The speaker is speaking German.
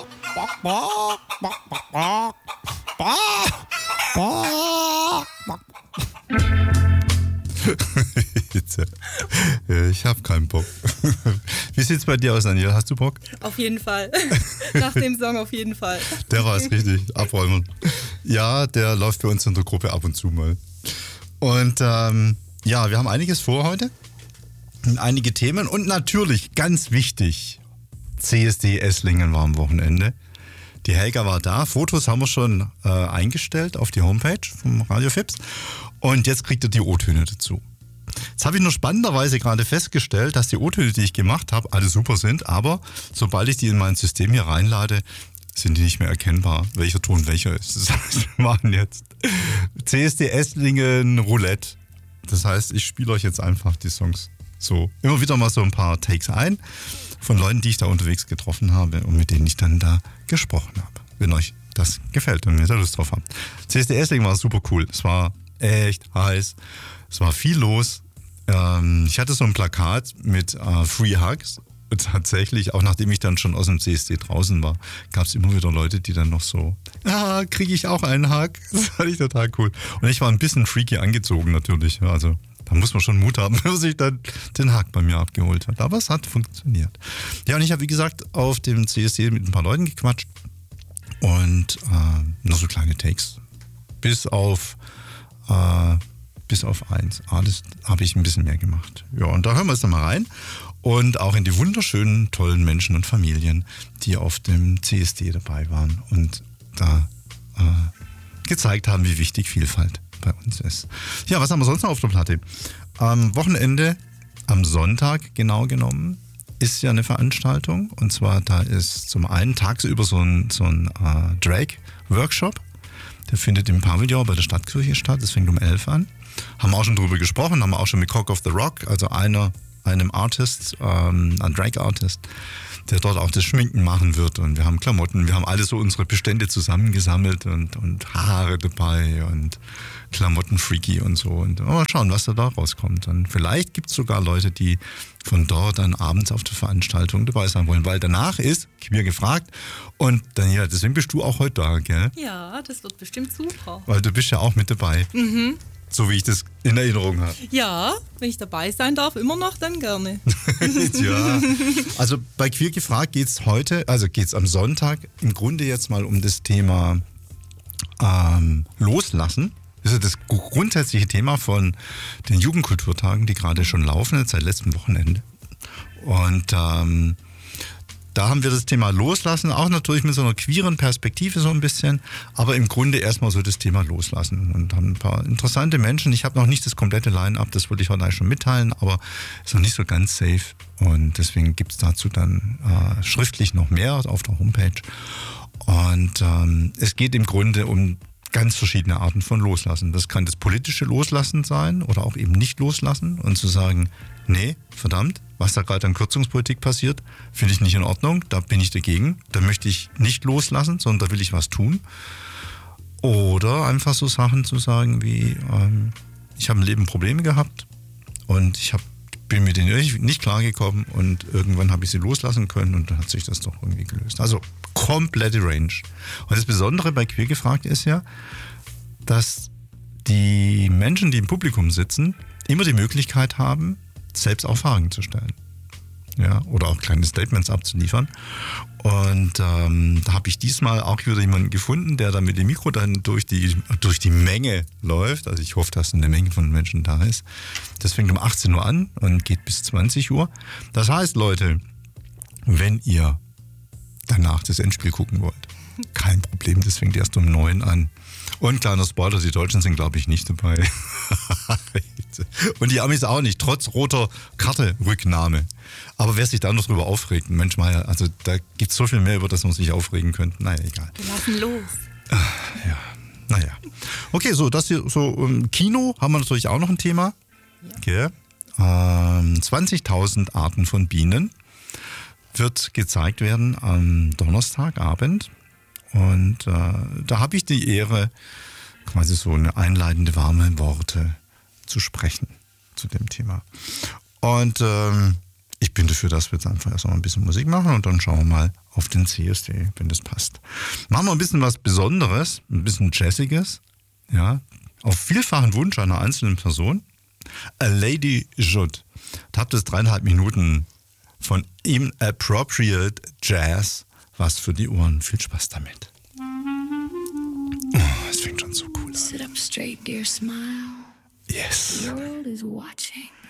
Ich hab keinen Bock. Wie sieht's bei dir aus, Daniel? Hast du Bock? Auf jeden Fall. Nach dem Song auf jeden Fall. Der war es richtig, abräumen. Ja, der läuft bei uns in der Gruppe ab und zu mal. Und ja, wir haben einiges vor heute. Einige Themen und natürlich, ganz wichtig, CSD Esslingen war am Wochenende. Die Helga war da, Fotos haben wir schon eingestellt auf die Homepage vom Radio Fips. Und jetzt kriegt ihr die O-Töne dazu. Jetzt habe ich nur spannenderweise gerade festgestellt, dass die O-Töne, die ich gemacht habe, alle super sind, aber sobald ich die in mein System hier reinlade, sind die nicht mehr erkennbar, welcher Ton welcher ist. Das heißt, wir machen jetzt CSD Esslingen Roulette. Das heißt, ich spiele euch jetzt einfach die Songs so immer wieder mal so ein paar Takes ein von Leuten, die ich da unterwegs getroffen habe und mit denen ich dann da gesprochen habe. Wenn euch das gefällt und ihr da Lust drauf habt. CSD Esslingen war super cool. Es war echt heiß. Es war viel los. Ich hatte so ein Plakat mit Free Hugs. Und tatsächlich, auch nachdem ich dann schon aus dem CSD draußen war, gab es immer wieder Leute, die dann noch so, kriege ich auch einen Hug? Das fand ich total cool. Und ich war ein bisschen freaky angezogen natürlich. Also da muss man schon Mut haben, wenn man sich dann den Hug bei mir abgeholt hat. Aber es hat funktioniert. Ja, und ich habe, wie gesagt, auf dem CSD mit ein paar Leuten gequatscht. Und noch so kleine Takes. Bis auf eins. Das habe ich ein bisschen mehr gemacht. Ja, und da hören wir jetzt mal rein. Und auch in die wunderschönen, tollen Menschen und Familien, die auf dem CSD dabei waren und da gezeigt haben, wie wichtig Vielfalt bei uns ist. Ja, was haben wir sonst noch auf der Platte? Am Wochenende, am Sonntag genau genommen, ist ja eine Veranstaltung. Und zwar, da ist zum einen tagsüber so ein Drag-Workshop. Der findet im Pavillon bei der Stadtkirche statt. Das fängt um 11 an. Haben wir auch schon drüber gesprochen, haben wir auch schon mit Cock of the Rock, also einem Artist, ein Drag-Artist, der dort auch das Schminken machen wird. Und wir haben Klamotten, wir haben alle so unsere Bestände zusammengesammelt und Haare dabei und Klamotten-Freaky und so. Und mal schauen, was da rauskommt. Und vielleicht gibt es sogar Leute, die von dort dann abends auf der Veranstaltung dabei sein wollen, weil danach ist Queer gefragt. Und Daniela, deswegen bist du auch heute da, gell? Ja, das wird bestimmt super. Weil du bist ja auch mit dabei. Mhm. So wie ich das in Erinnerung habe. Ja, wenn ich dabei sein darf, immer noch, dann gerne. Ja, also bei Queer gefragt geht es am Sonntag im Grunde jetzt mal um das Thema Loslassen. Das ist ja das grundsätzliche Thema von den Jugendkulturtagen, die gerade schon laufen, jetzt seit letztem Wochenende. Und da haben wir das Thema Loslassen, auch natürlich mit so einer queeren Perspektive so ein bisschen, aber im Grunde erstmal so das Thema Loslassen und haben ein paar interessante Menschen. Ich habe noch nicht das komplette Line-Up, das wollte ich heute eigentlich schon mitteilen, aber ist noch nicht so ganz safe und deswegen gibt es dazu dann schriftlich noch mehr auf der Homepage. Und es geht im Grunde um ganz verschiedene Arten von Loslassen. Das kann das politische Loslassen sein oder auch eben nicht loslassen und zu sagen, nee, verdammt, was da gerade an Kürzungspolitik passiert, finde ich nicht in Ordnung, da bin ich dagegen, da möchte ich nicht loslassen, sondern da will ich was tun. Oder einfach so Sachen zu sagen wie, ich habe im Leben Probleme gehabt und bin mit denen nicht klargekommen und irgendwann habe ich sie loslassen können und dann hat sich das doch irgendwie gelöst. Also komplette Range. Und das Besondere bei Queer gefragt ist ja, dass die Menschen, die im Publikum sitzen, immer die Möglichkeit haben, selbst auch Fragen zu stellen. Ja, oder auch kleine Statements abzuliefern. Und da habe ich diesmal auch wieder jemanden gefunden, der da mit dem Mikro dann durch die Menge läuft. Also ich hoffe, dass eine Menge von Menschen da ist. Das fängt um 18 Uhr an und geht bis 20 Uhr. Das heißt, Leute, wenn ihr danach das Endspiel gucken wollt, kein Problem, das fängt erst um 9 an. Und kleiner Spoiler, die Deutschen sind, glaube ich, nicht dabei. Und die Amis auch nicht, trotz roter Karte Rücknahme. Aber wer sich da noch drüber aufregt, manchmal, also da gibt es so viel mehr, über das man sich aufregen könnte. Naja, egal. Wir lassen los. Ja, naja. Okay, so, das hier, so Kino haben wir natürlich auch noch ein Thema. Ja. Okay. 20.000 Arten von Bienen wird gezeigt werden am Donnerstagabend. Und da habe ich die Ehre, quasi so eine einleitende, warme Worte zu sprechen zu dem Thema. Und ich bin dafür, dass wir jetzt einfach erst mal ein bisschen Musik machen und dann schauen wir mal auf den CSD, wenn das passt. Machen wir ein bisschen was Besonderes, ein bisschen Jazziges, ja, auf vielfachen Wunsch einer einzelnen Person. A Lady Judd. Da habt ihr 3,5 Minuten von Inappropriate Jazz. Was für die Ohren. Viel Spaß damit. Oh, es fängt schon so cool an. Sit up straight, dear, smile. Yes. The world is watching.